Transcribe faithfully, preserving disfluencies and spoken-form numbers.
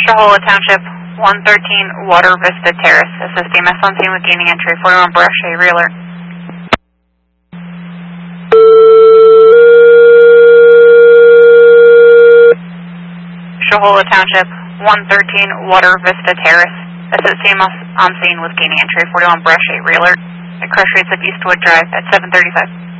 Shahola Township, one thirteen Water Vista Terrace. Assist E M S on scene with gaining entry, forty-one brush, a realer. Shahola Township, one thirteen Water Vista Terrace. Assist E M S on scene with gaining entry, forty-one brush, a realer. At crush rates of Eastwood Drive at seven thirty-five.